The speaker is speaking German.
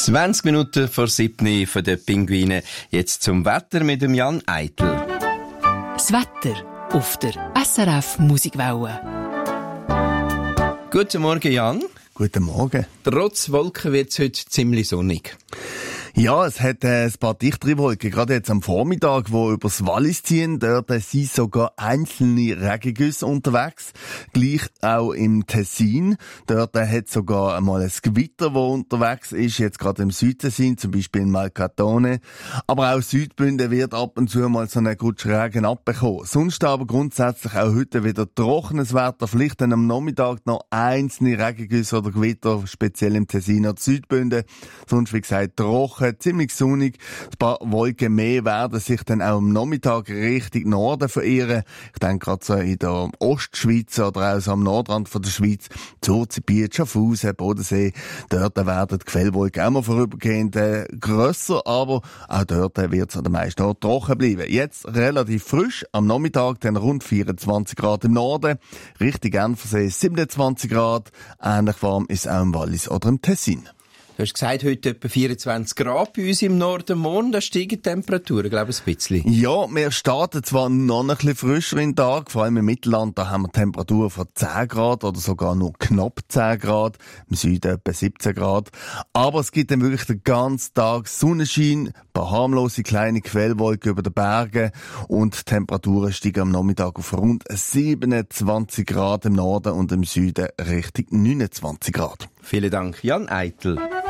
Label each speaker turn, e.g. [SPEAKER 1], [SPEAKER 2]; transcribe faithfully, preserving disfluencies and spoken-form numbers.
[SPEAKER 1] zwanzig Minuten vor sieben von den Pinguinen. Jetzt zum Wetter mit dem Jan Eitel.
[SPEAKER 2] Das Wetter auf der S R F Musikwelle.
[SPEAKER 1] Guten Morgen, Jan.
[SPEAKER 3] Guten Morgen.
[SPEAKER 1] Trotz Wolken wird es heute ziemlich sonnig.
[SPEAKER 3] Ja, es hat äh, ein paar dichtere Wolken, gerade jetzt am Vormittag, wo übers Wallis ziehen. Dort äh, sind sogar einzelne Regengüsse unterwegs. Gleich auch im Tessin. Dort äh, hat sogar einmal ein Gewitter, das unterwegs ist, jetzt gerade im Südtessin, zum Beispiel in Malcatone. Aber auch Südbünden wird ab und zu mal so einen guten Regen abbekommen. Sonst aber grundsätzlich auch heute wieder trockenes Wetter. Vielleicht dann am Nachmittag noch einzelne Regengüsse oder Gewitter, speziell im Tessin oder Südbünden. Sonst, wie gesagt, trocken. Ziemlich sonnig. Ein paar Wolken mehr werden sich dann auch am Nachmittag Richtung Norden verirren. Ich denke gerade so in der Ostschweiz oder auch so am Nordrand von der Schweiz. Zurzibiet, Schaffhausen, Bodensee. Dort werden die Quellwolken auch mal vorübergehend äh, grösser, aber auch dort wird es an den meisten Orten trocken bleiben. Jetzt relativ frisch. Am Nachmittag dann rund vierundzwanzig Grad im Norden. Richtig Genfersee siebenundzwanzig Grad. Ähnlich warm ist auch im Wallis oder im Tessin.
[SPEAKER 1] Du hast gesagt, heute etwa vierundzwanzig Grad bei uns im Norden. Morgen, da steigen die Temperaturen, glaube ich, ein bisschen.
[SPEAKER 3] Ja, wir starten zwar noch ein bisschen frischer in den Tag, vor allem im Mittelland, da haben wir Temperaturen von zehn Grad oder sogar nur knapp zehn Grad, im Süden etwa siebzehn Grad. Aber es gibt dann wirklich den ganzen Tag Sonnenschein, ein paar harmlose kleine Quellwolken über den Bergen und die Temperaturen steigen am Nachmittag auf rund siebenundzwanzig Grad im Norden und im Süden Richtung neunundzwanzig Grad.
[SPEAKER 1] Vielen Dank, Jan Eitel.